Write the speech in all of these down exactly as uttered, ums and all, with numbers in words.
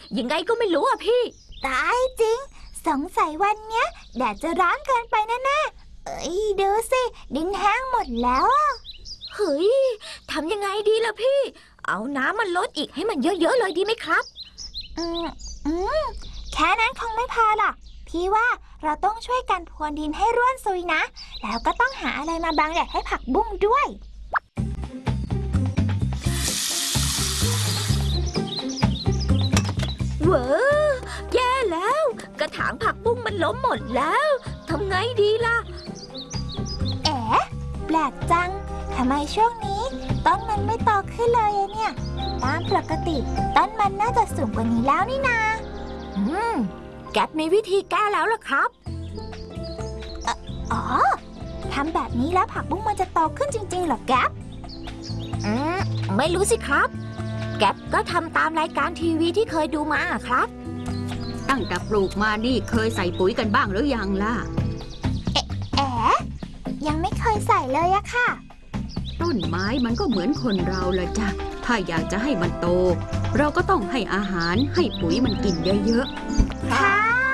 ยังไงก็ไม่รู้อ่ะพี่ตายจริงสงสัยวันเนี้ยแดดจะร้อนเกินไปแน่ๆเอ้ยดูสิดินแห้งหมดแล้วอ่ะเฮ้ยทำยังไงดีล่ะพี่เอาน้ำมันลดอีกให้มันเยอะๆเลยดีไหมครับอืมอืมแค่นั้นคงไม่พอหรอกพี่ว่าเราต้องช่วยกันพรวนดินให้ร่วนซุยนะแล้วก็ต้องหาอะไรมาบังแดดให้ผักบุ้งด้วยเว้อแย่แล้วกระถางผักบุ้งมันล้มหมดแล้วทำไงดีล่ะเอ๋แปลกจังทำไมช่วงนี้ต้นมันไม่โตขึ้นเลยเนี่ยตามปกติต้นมันน่าจะสูงกว่านี้แล้วนี่นาอืมแก๊ปมีวิธีแก้แล้วล่ะครับอ๋อทำแบบนี้แล้วผักบุ้งมันจะโตขึ้นจริงๆเหรอแก๊ปอืมไม่รู้สิครับแก๊ปก็ทำตามรายการทีวีที่เคยดูมาครับตั้งแต่ปลูกมานี่เคยใส่ปุ๋ยกันบ้างหรือยังล่ะเอ๊ะแอ๋ยังไม่เคยใส่เลยอะค่ะต้นไม้มันก็เหมือนคนเราละจ้ะถ้าอยากจะให้มันโตเราก็ต้องให้อาหารให้ปุ๋ยมันกินเยอะๆค่ะ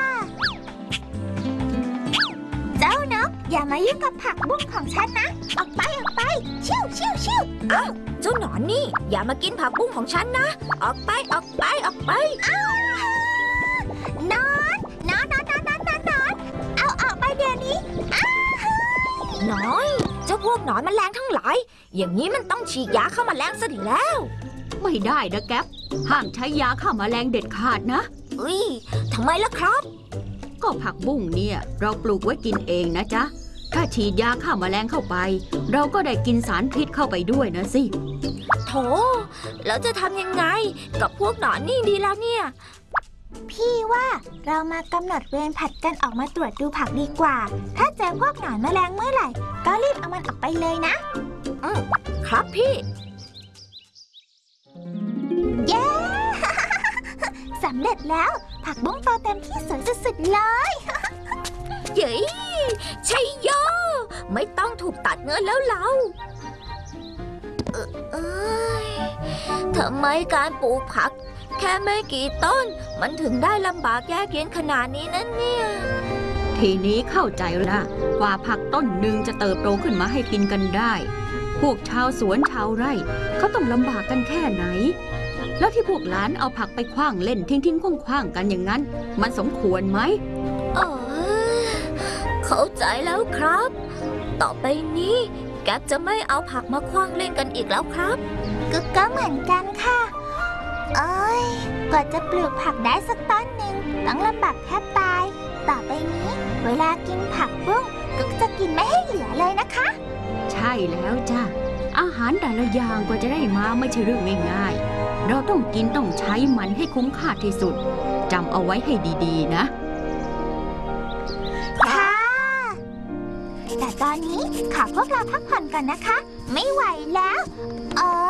เจ้านกอย่ามายุ่งกับผักบุ้งของฉันนะออกไปออกไปชิวชิวชิวอ้าวเจ้าหนอนนี่อย่ามากินผักบุ้งของฉันนะออกไปออกไปออกไปอ้าวนอนนอนนอนนอนนอนนอนนอนเอาออกไปเดี๋ยวนี้อ้าน้อยเจ้าพวกหนอนแมลงทั้งหลายอย่างนี้มันต้องฉีดยาฆ่าแมลงซะดีแล้วไม่ได้นะแก๊ปห้ามใช้ยาฆ่าแมลงเด็ดขาดนะเอ้ยทำไมล่ะครับก็ผักบุ้งเนี่ยเราปลูกไว้กินเองนะจ๊ะถ้าฉีดยาฆ่าแมลงเข้าไปเราก็ได้กินสารพิษเข้าไปด้วยนะสิโถแล้วจะทำยังไงกับพวกหนอนนี่ดีล่ะเนี่ยพี่ว่าเรามากำหนดเวรผัดกันออกมาตรวจดูผักดีกว่าถ้าเจอพวกหนอนแมลงเมื่อไหร่ก็รีบเอามันออกไปเลยนะอืมครับพี่เย้ สำเร็จแล้วผักบุ้งโตเต็มที่สวยสุดๆเลยเย้ชัยโยไม่ต้องถูกตัดเงินแล้วเราเออเอ้ยทำไมการปลูกผักแค่ไม่กี่ต้นมันถึงได้ลำบากยากเย็นขนาดนี้นั่นเนี่ยทีนี้เข้าใจละกว่าผักต้นหนึ่งจะเติบโตขึ้นมาให้กินกันได้พวกชาวสวนชาวไร่เขาต้องลำบากกันแค่ไหนแล้วที่พวกหลานเอาผักไปขว้างเล่นทิ้งๆคว้างๆกันอย่างนั้นมันสมควรไหมเออเข้าใจแล้วครับต่อไปนี้แก๊ปจะไม่เอาผักมาขว้างเล่นกันอีกแล้วครับก็ก็เหมือนกันค่ะเอ้ยกว่าจะปลูกผักได้สักต้นหนึ่งต้องลำบากแทบตายต่อไปนี้เวลากินผักบุ้งก็จะกินไม่ให้เหลือเลยนะคะใช่แล้วจ้ะอาหารแต่ละอย่างกว่าจะได้มาไม่ใช่เรื่องง่ายๆเราต้องกินต้องใช้มันให้คุ้มค่าที่สุดจำเอาไว้ให้ดีๆนะค่ะแต่ตอนนี้ขอพวกเราพักผ่อนก่อนนะคะไม่ไหวแล้วเออ